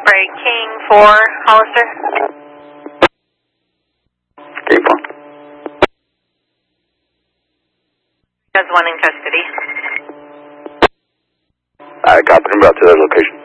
Right, King 4, Hollister. King 4. Has one in custody. Copy, I'm about to the location.